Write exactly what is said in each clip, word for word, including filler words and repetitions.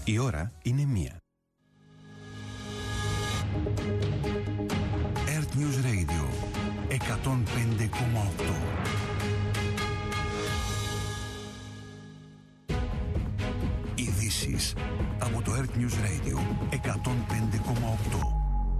Η ώρα είναι μία. Earth News Radio εκατόν πέντε κόμμα οκτώ. Ειδήσεις από το Earth News Radio εκατόν πέντε κόμμα οκτώ.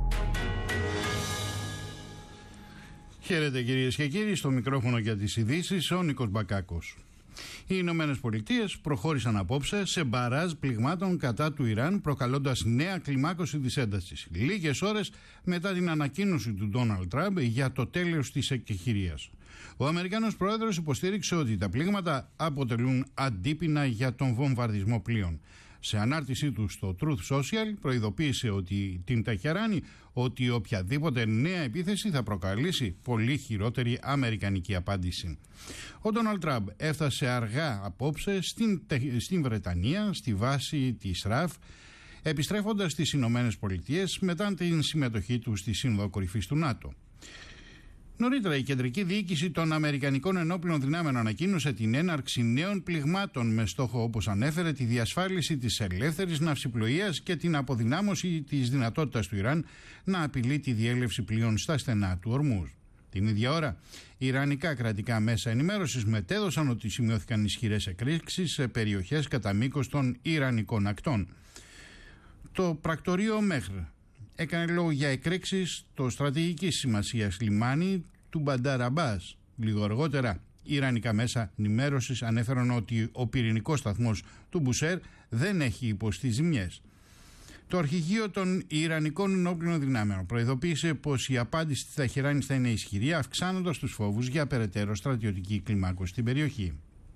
Χαίρετε κυρίες και κύριοι, στο μικρόφωνο για τις ειδήσεις ο Νίκος Μπακάκος. Οι Ηνωμένες Πολιτείες προχώρησαν απόψε σε μπαράζ πληγμάτων κατά του Ιράν, προκαλώντας νέα κλιμάκωση της έντασης, λίγες ώρες μετά την ανακοίνωση του Ντόναλντ Τραμπ για το τέλος της εκεχηρίας. Ο Αμερικανός Πρόεδρος υποστήριξε ότι τα πλήγματα αποτελούν αντίπεινα για τον βομβαρδισμό πλοίων. Σε ανάρτησή του στο Truth Social προειδοποίησε ότι την Τεχεράνη ότι οποιαδήποτε νέα επίθεση θα προκαλέσει πολύ χειρότερη αμερικανική απάντηση. Ο Ντόναλντ Τραμπ έφτασε αργά απόψε στην, στην Βρετανία, στη βάση της ΡΑΦ, επιστρέφοντας στις Ηνωμένες Πολιτείες μετά την συμμετοχή του στη Σύνοδο Κορυφής του ΝΑΤΟ. Νωρίτερα, η Κεντρική Διοίκηση των Αμερικανικών Ενόπλων Δυνάμεων ανακοίνωσε την έναρξη νέων πληγμάτων με στόχο, όπως ανέφερε, τη διασφάλιση της ελεύθερης ναυσιπλοείας και την αποδυνάμωση της δυνατότητας του Ιράν να απειλεί τη διέλευση πλοίων στα στενά του Ορμούζ. Την ίδια ώρα, ιρανικά κρατικά μέσα ενημέρωσης μετέδωσαν ότι σημειώθηκαν ισχυρές εκρήξεις σε περιοχές κατά μήκος των Ιρανικών ακτών. Το πρακτορείο Μεχρ έκανε λόγο για εκρήξεις στο στρατηγικής σημασίας λιμάνι του Μπαντάρ Αμπάς. Λίγο αργότερα, ιρανικά μέσα ενημέρωσης ανέφεραν ότι ο πυρηνικός σταθμός του Μπουσέρ δεν έχει υποστεί ζημιές. Το αρχηγείο των Ιρανικών Ενόπλων Δυνάμεων προειδοποίησε πως η απάντηση της Τεχεράνης θα είναι ισχυρή, αυξάνοντας τους φόβους για περαιτέρω στρατιωτική κλιμάκωση στην περιοχή.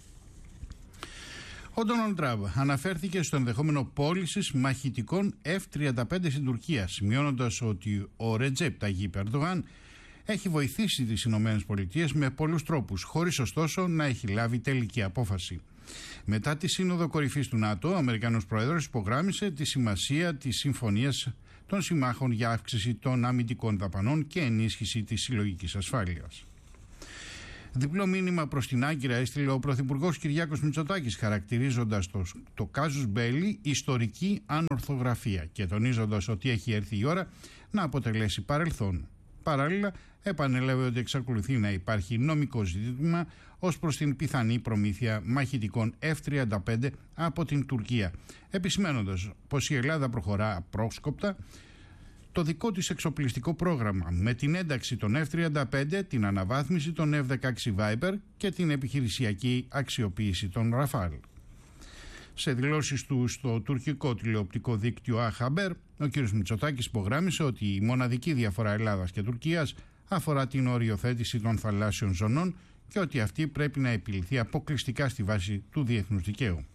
Ο Ντόναλντ Τραμπ αναφέρθηκε στο ενδεχόμενο πώλησης μαχητικών εφ τριάντα πέντε στην Τουρκία, σημειώνοντας ότι ο Ρετζέπ Ταγίπ Ερντογάν έχει βοηθήσει τις Ηνωμένες Πολιτείες με πολλούς τρόπους, χωρίς ωστόσο να έχει λάβει τελική απόφαση. Μετά τη Σύνοδο Κορυφής του ΝΑΤΟ, ο Αμερικανός Πρόεδρος υπογράμμισε τη σημασία της συμφωνίας των συμμάχων για αύξηση των αμυντικών δαπανών και ενίσχυση της συλλογικής ασφάλειας. Διπλό μήνυμα προς την Άγκυρα έστειλε ο Πρωθυπουργός Κυριάκος Μητσοτάκης, χαρακτηρίζοντας το, το κάζους μπέλι ιστορική ανορθογραφία και τονίζοντας ότι έχει έρθει η ώρα να αποτελέσει παρελθόν. Παράλληλα, επανέλαβε ότι εξακολουθεί να υπάρχει νομικό ζήτημα ως προς την πιθανή προμήθεια μαχητικών εφ τριάντα πέντε από την Τουρκία, επισημένοντας πως η Ελλάδα προχωρά απρόσκοπτα το δικό της εξοπλιστικό πρόγραμμα με την ένταξη των εφ τριάντα πέντε, την αναβάθμιση των εφ δεκαέξι Viper και την επιχειρησιακή αξιοποίηση των Ραφάλ. Σε δηλώσεις του στο τουρκικό τηλεοπτικό δίκτυο Αχαμπέρ, ο κ. Μητσοτάκης υπογράμμισε ότι η μοναδική διαφορά Ελλάδας και Τουρκίας αφορά την οριοθέτηση των θαλάσσιων ζωνών και ότι αυτή πρέπει να επιληθεί αποκλειστικά στη βάση του διεθνούς δικαίου.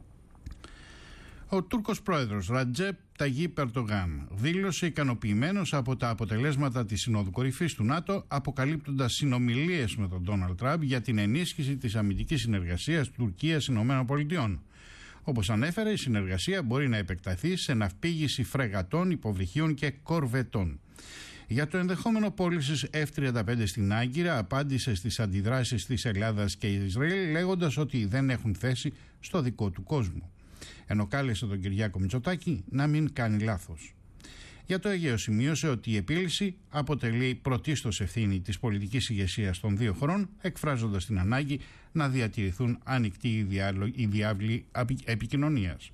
Ο Τούρκος πρόεδρος Ρετζέπ Ταγίπ Ερντογάν δήλωσε ικανοποιημένος από τα αποτελέσματα της Συνόδου Κορυφής του ΝΑΤΟ, αποκαλύπτοντας συνομιλίες με τον Ντόναλντ Τραμπ για την ενίσχυση της αμυντικής συνεργασίας Τουρκίας-ΗΠΑ. Όπως ανέφερε, η συνεργασία μπορεί να επεκταθεί σε ναυπήγηση φρεγατών, υποβρυχίων και κορβετών. Για το ενδεχόμενο πώλησης εφ τριάντα πέντε στην Άγκυρα, απάντησε στις αντιδράσεις της Ελλάδας και Ισραήλ, λέγοντας ότι δεν έχουν θέση στο δικό του κόσμο. Ενώ κάλεσε τον Κυριάκο Μητσοτάκη να μην κάνει λάθος. Για το Αιγαίο σημείωσε ότι η επίλυση αποτελεί πρωτίστως ευθύνη της πολιτικής ηγεσίας των δύο χωρών, εκφράζοντας την ανάγκη να διατηρηθούν ανοιχτοί οι διάβλοι επικοινωνίας.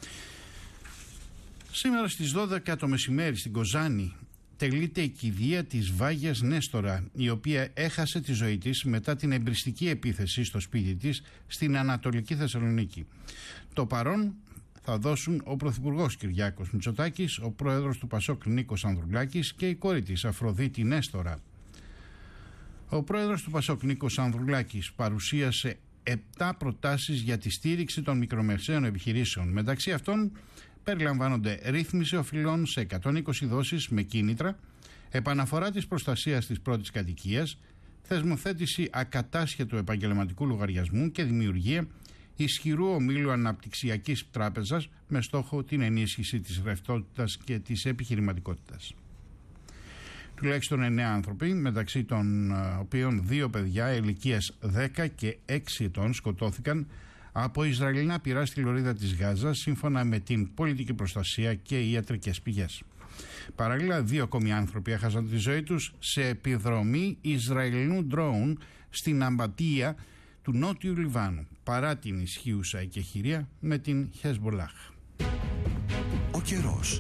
Σήμερα στις δώδεκα το μεσημέρι στην Κοζάνη τελείται η κηδεία της Βάγιας Νέστορα, η οποία έχασε τη ζωή της μετά την εμπριστική επίθεση στο σπίτι της στην Ανατολική Θεσσαλονίκη. Το παρόν θα δώσουν ο Πρωθυπουργός Κυριάκος Μητσοτάκης, ο Πρόεδρος του Πασόκ Νίκος Ανδρουλάκης και η κόρη της Αφροδίτη Νέστορα. Ο Πρόεδρος του Πασόκ Νίκος Ανδρουλάκης παρουσίασε επτά προτάσεις για τη στήριξη των μικρομεσαίων επιχειρήσεων. Μεταξύ αυτών περιλαμβάνονται ρύθμιση οφειλών σε εκατόν είκοσι δόσεις με κίνητρα, επαναφορά της προστασίας της πρώτης κατοικίας, θεσμοθέτηση ακατάσχετου επαγγελματικού λογαριασμού και δημιουργία ισχυρού ομίλου αναπτυξιακής τράπεζας με στόχο την ενίσχυση της ρευστότητας και της επιχειρηματικότητας. Τουλάχιστον εννέα άνθρωποι, μεταξύ των οποίων δύο παιδιά ηλικίας δέκα και έξι ετών, σκοτώθηκαν από Ισραηλινά πυρά στη λωρίδα της Γάζας, σύμφωνα με την πολιτική προστασία και οι ιατρικές πηγές. Παράλληλα, δύο ακόμη άνθρωποι έχασαν τη ζωή τους σε επιδρομή Ισραηλινού ντρόουν στην Αμπατία του Νότιου Λιβάνου, παρά την ισχύουσα εκεχηρία με την Χεσμπολάχ. Ο καιρός.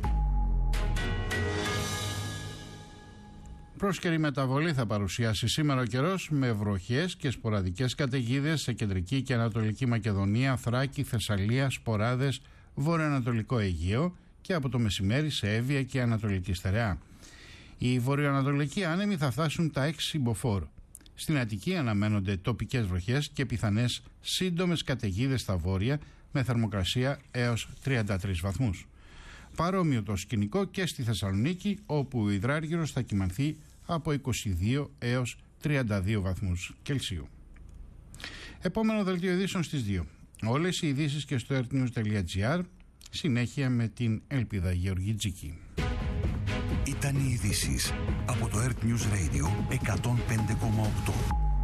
Πρόσκαιρη μεταβολή θα παρουσιάσει σήμερα ο καιρός, με βροχές και σποραδικές καταιγίδες σε κεντρική και ανατολική Μακεδονία, Θράκη, Θεσσαλία, σποράδες, βορειοανατολικό Αιγαίο και από το μεσημέρι σε Εύβοια και Ανατολική Στερεά. Οι βορειοανατολικοί άνεμοι θα φτάσουν τα έξι μποφόρ. Στην Αττική αναμένονται τοπικές βροχές και πιθανές σύντομες καταιγίδες στα βόρεια, με θερμοκρασία έως τριάντα τρεις βαθμούς. Παρόμοιο το σκηνικό και στη Θεσσαλονίκη, όπου ο υδράργυρος θα κυμανθεί από είκοσι δύο έως τριάντα δύο βαθμούς Κελσίου. Επόμενο δελτίο ειδήσεων στις δύο. Όλες οι ειδήσεις και στο ερτ νιουζ τελεία τζι άρ. Συνέχεια με την Ελπίδα Γεωργιτζική. Ήταν οι ειδήσεις από το ερτ News Radio εκατόν πέντε κόμμα οκτώ.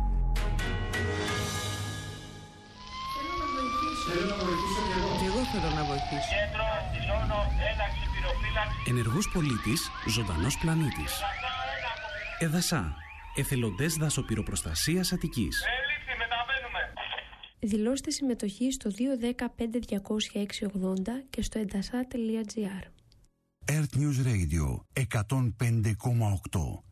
Και εγώ θέλω να βοηθήσω. Κέντρο, δηλώνω ένταξη πυροφύλαξη. Ενεργός πολίτης, ζωντανός πλανήτης. Εδασά, εθελοντές δασοπυροπροστασίας Αττικής. Έληξη, μεταβαίνουμε. Δηλώστε συμμετοχή στο δύο ένα πέντε διακόσια έξι ογδόντα και στο εντασά τελεία τζι άρ. ερτ News Radio εκατόν πέντε κόμμα οκτώ.